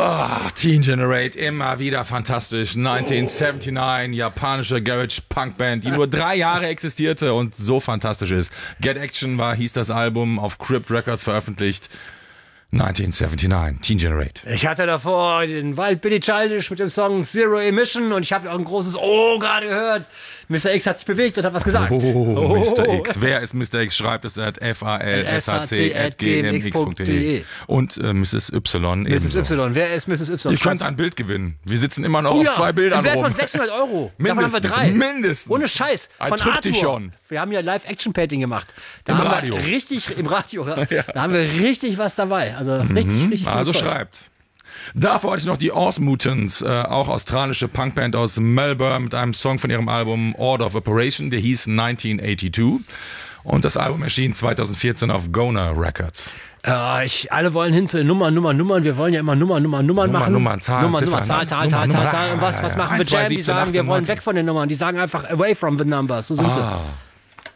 Teen Generate, immer wieder fantastisch. 1979, japanische Garage-Punk-Band, die nur 3 Jahre existierte und so fantastisch ist. Get Action hieß das Album, auf Crypt Records veröffentlicht. 1979, Teen Generate. Ich hatte davor den Wild Billy Childish mit dem Song Zero Emission und ich habe auch ein großes Oh gerade gehört. Mr. X hat sich bewegt und hat was gesagt. Oh, Mr. X. Wer ist Mr. X? Schreibt es at falshc@gmx.de. Und Mrs. Y. Mrs. Y. Wer ist Mrs. Y? Ihr könnt ein Bild gewinnen. Wir sitzen immer noch auf 2 Bildern im Wert rum. von 600 Euro. Mindestens, Davon haben wir 3. Mindestens. Ohne Scheiß. Ein Von Triptychon. Wir haben ja Live-Action-Painting gemacht. Da Im haben Radio. Wir richtig, im Radio. Da haben wir richtig was dabei. Also richtig Also Zeug. schreibt. Davor hatte ich noch die Osmutants, auch australische Punkband aus Melbourne mit einem Song von ihrem Album Order of Operation, der hieß 1982. Und das Album erschien 2014 auf Goner Records. Alle wollen hin zu den Nummern. Wir wollen ja immer Nummern machen. Nummern, Zahlen, Zahl. Und was machen wir Jam? Die sagen, wir wollen weg von den Nummern. Die sagen einfach away from the numbers. So sind sie.